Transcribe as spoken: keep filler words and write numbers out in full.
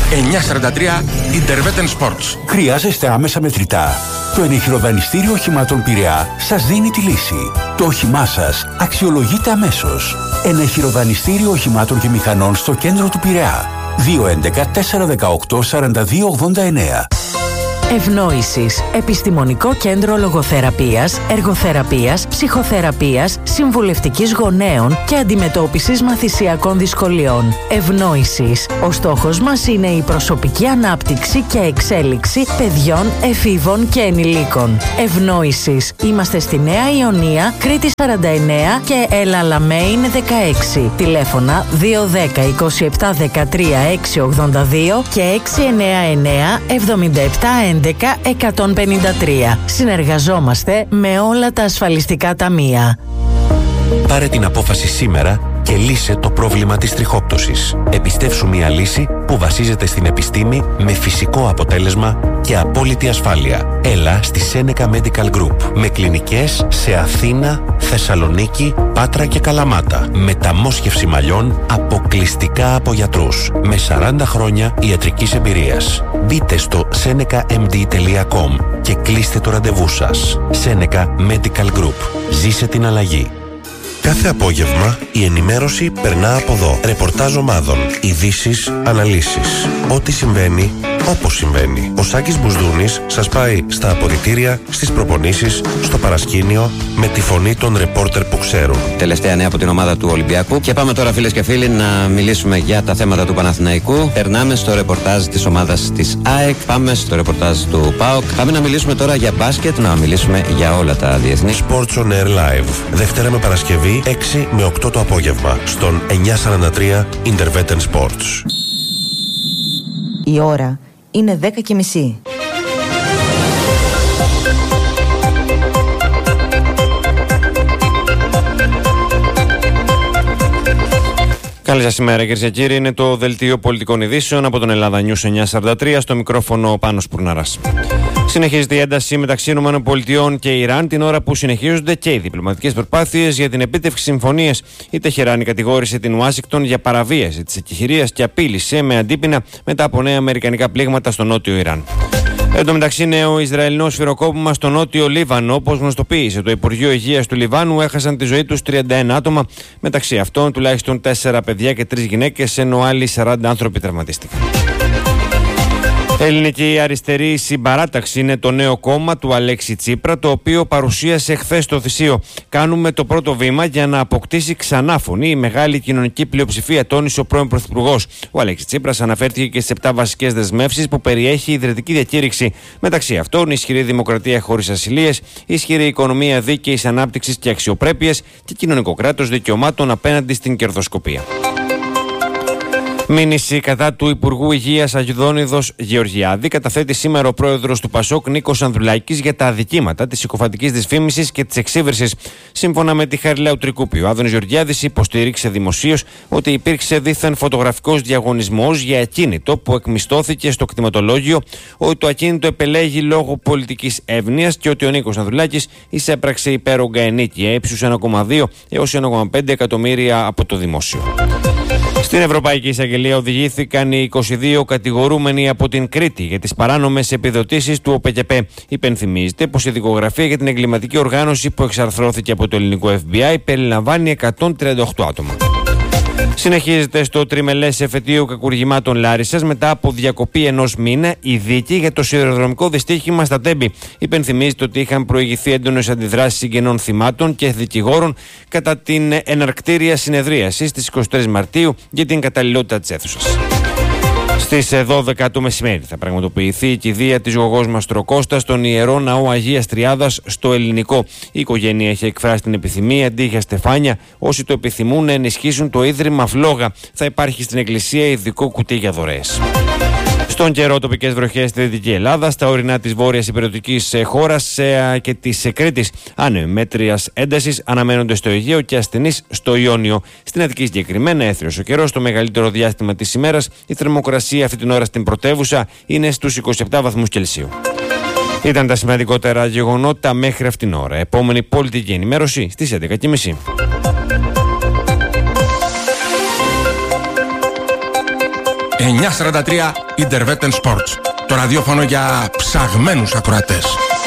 εννιακόσια σαράντα τρία Intervetten Sports. Χρειάζεστε άμεσα μετρητά? Το ενεχειροδανιστήριο οχημάτων Πειραιά σας δίνει τη λύση. Το όχημά σας αξιολογείται αμέσως. Ενεχειροδανιστήριο οχημάτων και μηχανών στο κέντρο του Πειραιά. δύο έντεκα τέσσερα δεκαοκτώ σαράντα δύο ογδόντα εννέα. Ευνόησης. Επιστημονικό κέντρο λογοθεραπείας, εργοθεραπείας, ψυχοθεραπείας, συμβουλευτικής γονέων και αντιμετώπισης μαθησιακών δυσκολιών. Ευνόησης. Ο στόχος μας είναι η προσωπική ανάπτυξη και εξέλιξη παιδιών, εφήβων και ενηλίκων. Ευνόησης. Είμαστε στη Νέα Ιωνία, Κρήτη σαράντα εννέα και Ελαλαμέιν δεκαέξι. Τηλέφωνα δύο ένα μηδέν είκοσι επτά δεκατρία έξι ογδόντα δύο και έξι εννέα εννέα εβδομήντα επτά έντεκα εκατόν πενήντα τρία. Συνεργαζόμαστε με όλα τα ασφαλιστικά ταμεία. Πάρε την απόφαση σήμερα και λύσε το πρόβλημα της τριχόπτωσης. Επιστεύσου μια λύση που βασίζεται στην επιστήμη με φυσικό αποτέλεσμα και απόλυτη ασφάλεια. Έλα στη Seneca Medical Group με κλινικές σε Αθήνα, Θεσσαλονίκη, Πάτρα και Καλαμάτα. Μεταμόσχευση μαλλιών αποκλειστικά από γιατρούς με σαράντα χρόνια ιατρικής εμπειρίας. Μπείτε στο seneca m d τελεία com και κλείστε το ραντεβού σας. Seneca Medical Group. Ζήσε την αλλαγή. Κάθε απόγευμα η ενημέρωση περνά από εδώ. Ρεπορτάζ ομάδων, ειδήσεις, αναλύσεις. Ό,τι συμβαίνει, όπως συμβαίνει. Ο Σάκης Μπουσδούνης σας πάει στα αποδυτήρια, στις προπονήσεις, στο παρασκήνιο, με τη φωνή των ρεπόρτερ που ξέρουν. Τελευταία νέα από την ομάδα του Ολυμπιακού. Και πάμε τώρα, φίλες και φίλοι, να μιλήσουμε για τα θέματα του Παναθηναϊκού. Περνάμε στο ρεπορτάζ της ομάδας της ΑΕΚ. Πάμε στο ρεπορτάζ του ΠΑΟΚ. Πάμε να μιλήσουμε τώρα για μπάσκετ, να μιλήσουμε για όλα τα διεθνή. Sports on Air Live. Δευτέρα με Παρασκευή, έξι με οκτώ το απόγευμα, στον εννιακόσια σαράντα τρία Intervetten Sports. Η ώρα είναι δέκα και μισή. Καλή σας ημέρα, κυρίες και κύριοι. Είναι το δελτίο πολιτικών ειδήσεων από τον Ελλάδα News εννιακόσια σαράντα τρία. Στο μικρόφωνο ο Πάνος Πουρναράς. Συνεχίζεται η ένταση μεταξύ ΗΠΑ και Ιράν την ώρα που συνεχίζονται και οι διπλωματικές προσπάθειες για την επίτευξη συμφωνίας. Η Τεχεράνη κατηγόρησε την Ουάσιγκτον για παραβίαση της εκεχηρίας και απείλησε με αντίπεινα μετά από νέα αμερικανικά πλήγματα στο νότιο Ιράν. Εν τω μεταξύ, νέο Ισραηλινό σφυροκόπημα στο νότιο Λίβανο, όπως γνωστοποίησε το Υπουργείο Υγείας του Λιβάνου, έχασαν τη ζωή τους τριάντα ένα άτομα. Μεταξύ αυτών, τουλάχιστον τέσσερα παιδιά και τρεις γυναίκες, ενώ άλλοι σαράντα άνθρωποι τραυματίστηκαν. Ελληνική Αριστερή Συμπαράταξη είναι το νέο κόμμα του Αλέξη Τσίπρα, το οποίο παρουσίασε χθες στο Θησίο. Κάνουμε το πρώτο βήμα για να αποκτήσει ξανά φωνή η μεγάλη κοινωνική πλειοψηφία, τόνισε ο πρώην Πρωθυπουργός. Ο Αλέξης Τσίπρας αναφέρθηκε και στις επτά βασικές δεσμεύσεις που περιέχει η ιδρυτική διακήρυξη. Μεταξύ αυτών, ισχυρή δημοκρατία χωρίς ασυλίες, ισχυρή οικονομία δίκαιης ανάπτυξης και αξιοπρέπειας και κοινωνικό κράτος δικαιωμάτων απέναντι στην κερδοσκοπία. Μήνυση κατά του Υπουργού Υγείας Αγιδόνιδος Γεωργιάδη καταθέτει σήμερα ο πρόεδρος του Πασόκ Νίκος Ανδρουλάκης για τα αδικήματα της συκοφαντικής δυσφήμισης και της εξύβρισης. Σύμφωνα με τη Χαριλάου Τρικούπη, ο Άδωνης Γεωργιάδης υποστήριξε δημοσίως ότι υπήρξε δήθεν φωτογραφικός διαγωνισμός για ακίνητο που εκμισθώθηκε στο κτηματολόγιο, ότι το ακίνητο επελέγει λόγω πολιτικής εύνοιας και ότι ο Νίκος Ανδρουλάκης εισέπραξε υπέρογκα ενίκεια ύψους ένα κόμμα δύο έως ένα κόμμα πέντε εκατομμύρια από το δημόσιο. Στην Ευρωπαϊκή Εισαγγελία οδηγήθηκαν οι είκοσι δύο κατηγορούμενοι από την Κρήτη για τις παράνομες επιδοτήσεις του ΟΠΕΚΕΠΕ. Υπενθυμίζεται πως η δικογραφία για την εγκληματική οργάνωση που εξαρθρώθηκε από το ελληνικό Εφ Μπι Άι περιλαμβάνει εκατόν τριάντα οκτώ άτομα. Συνεχίζεται στο τριμελές εφετείο κακουργημάτων Λάρισσας μετά από διακοπή ενός μήνα η δίκη για το σιδηροδρομικό δυστύχημα στα Τέμπη. Υπενθυμίζεται ότι είχαν προηγηθεί έντονες αντιδράσεις συγγενών θυμάτων και δικηγόρων κατά την εναρκτήρια συνεδρίαση στις είκοσι τρεις Μαρτίου για την καταλληλότητα της αίθουσας. Στις δώδεκα το μεσημέρι θα πραγματοποιηθεί η κηδεία της γογός Μαστροκώστα στον Ιερό Ναό Αγίας Τριάδας στο Ελληνικό. Η οικογένεια έχει εκφράσει την επιθυμία αντί για στεφάνια, όσοι το επιθυμούν, να ενισχύσουν το Ίδρυμα Φλόγα. Θα υπάρχει στην εκκλησία ειδικό κουτί για δωρεές. Στον καιρό, τοπικές βροχές στη Δυτική Ελλάδα, στα ορεινά της βόρειας υπηρετικής χώρας και της Κρήτης. Άνεμοι μέτριας έντασης αναμένονται στο Αιγαίο και ασθενείς στο Ιόνιο. Στην Αττική συγκεκριμένα έθριος ο καιρός. Το μεγαλύτερο διάστημα της ημέρας, η θερμοκρασία αυτή την ώρα στην πρωτεύουσα είναι στους είκοσι επτά βαθμούς Κελσίου. Ήταν τα σημαντικότερα γεγονότα μέχρι αυτήν την ώρα. Επόμενη πολιτική ενημέρωση στις έντεκα και μισή. εννιακόσια σαράντα τρία Interveten Sports. Το ραδιόφωνο για ψαγμένους ακροατές.